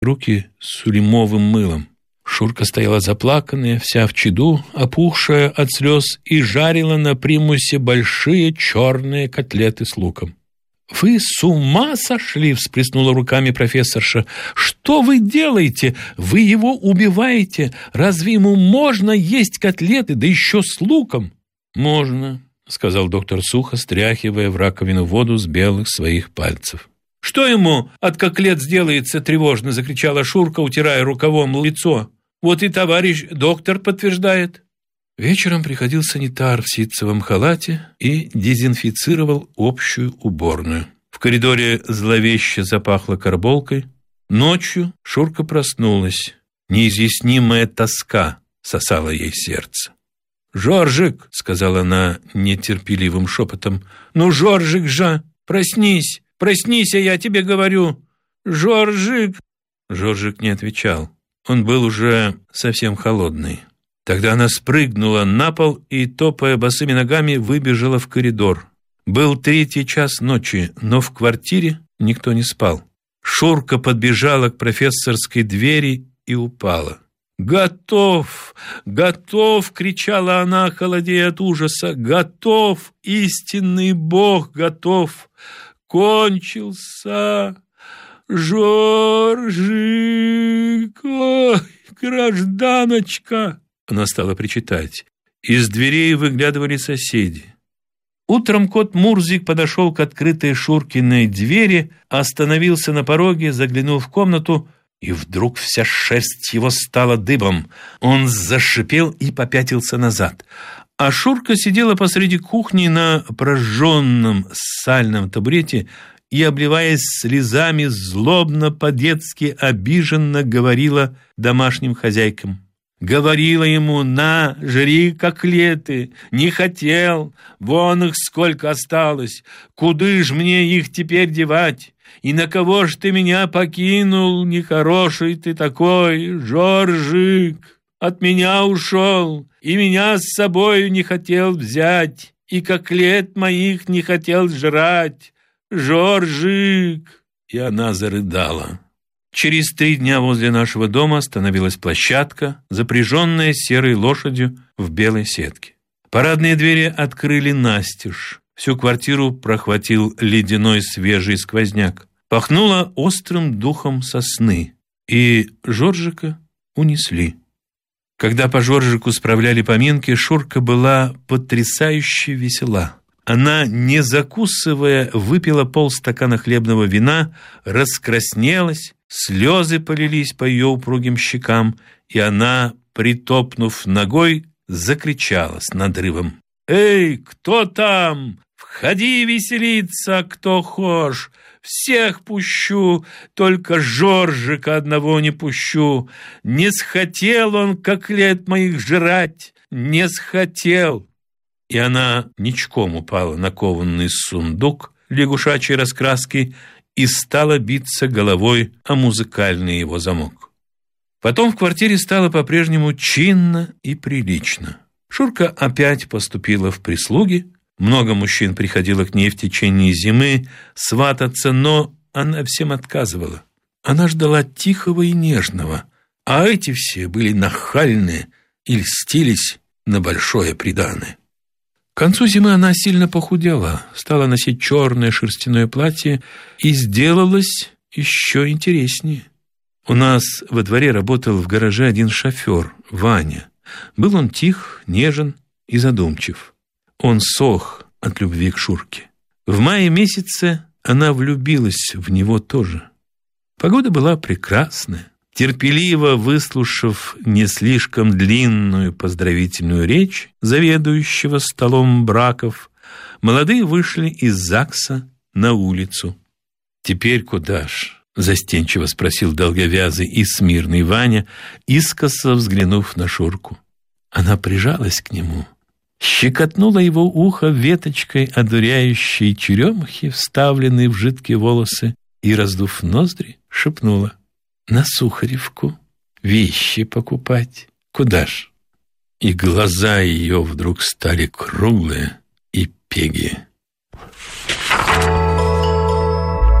руки сулимовым мылом. Шурка стояла заплаканная, вся в чаду, опухшая от слез, и жарила на примусе большие черные котлеты с луком. «Вы с ума сошли!» – всплеснула руками профессорша. «Что вы делаете? Вы его убиваете! Разве ему можно есть котлеты, да еще с луком?» «Можно», – сказал доктор сухо, стряхивая в раковину воду с белых своих пальцев. «Что ему от котлет сделается?» – тревожно закричала Шурка, утирая рукавом лицо. «Вот и товарищ доктор подтверждает». Вечером приходил санитар в ситцевом халате и дезинфицировал общую уборную. В коридоре зловеще запахло карболкой. Ночью Шурка проснулась. Неизъяснимая тоска сосала ей сердце. «Жоржик!» — сказала она нетерпеливым шепотом. «Ну, Жоржик же! Проснись! Проснись, я тебе говорю! Жоржик!» Жоржик не отвечал. Он был уже совсем холодный. Тогда она спрыгнула на пол и, топая босыми ногами, выбежала в коридор. Был 3 час ночи, но в квартире никто не спал. Шурка подбежала к профессорской двери и упала. «Готов! Готов!» — кричала она, холодея от ужаса. «Готов! Истинный Бог готов! Кончился! Жоржик! Ой, гражданочка!» Она стала причитать. Из дверей выглядывали соседи. Утром кот Мурзик подошел к открытой Шуркиной двери, остановился на пороге, заглянул в комнату, и вдруг вся шерсть его стала дыбом. Он зашипел и попятился назад. А Шурка сидела посреди кухни на прожженном сальном табурете и, обливаясь слезами, злобно, по-детски обиженно говорила домашним хозяйкам. Говорила ему: «На, жри котлеты, не хотел, вон их сколько осталось, куды ж мне их теперь девать? И на кого ж ты меня покинул, нехороший ты такой, Жоржик? От меня ушел, и меня с собою не хотел взять, и котлет моих не хотел жрать, Жоржик!» И она зарыдала. Через 3 дня возле нашего дома остановилась площадка, запряженная серой лошадью в белой сетке. Парадные двери открыли настежь. Всю квартиру прохватил ледяной свежий сквозняк. Пахнуло острым духом сосны, и Жоржика унесли. Когда по Жоржику справляли поминки, Шурка была потрясающе весела. Она, не закусывая, выпила полстакана хлебного вина, раскраснелась, слезы полились по ее упругим щекам, и она, притопнув ногой, закричала с надрывом: «Эй, кто там? Входи веселиться, кто хошь! Всех пущу, только Жоржика одного не пущу. Не схотел он котлет моих жрать, не схотел!» И она ничком упала на кованный сундук лягушачьей раскраски и стала биться головой о музыкальный его замок. Потом в квартире стало по-прежнему чинно и прилично. Шурка опять поступила в прислуги. Много мужчин приходило к ней в течение зимы свататься, но она всем отказывала. Она ждала тихого и нежного, а эти все были нахальные и льстились на большое приданое. К концу зимы она сильно похудела, стала носить черное шерстяное платье и сделалась еще интереснее. У нас во дворе работал в гараже один шофер, Ваня. Был он тих, нежен и задумчив. Он сох от любви к Шурке. В мае месяце она влюбилась в него тоже. Погода была прекрасная. Терпеливо выслушав не слишком длинную поздравительную речь заведующего столом браков, молодые вышли из ЗАГСа на улицу. «Теперь куда ж?» — застенчиво спросил долговязый и смирный Ваня, искоса взглянув на Шурку. Она прижалась к нему, щекотнула его ухо веточкой одуряющей черемухи, вставленной в жидкие волосы, и, раздув ноздри, шепнула: «На Сухаревку вещи покупать. Куда ж?» И глаза ее вдруг стали круглые и пегие.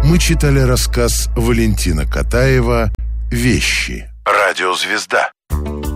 Мы читали рассказ Валентина Катаева «Вещи». Радиозвезда.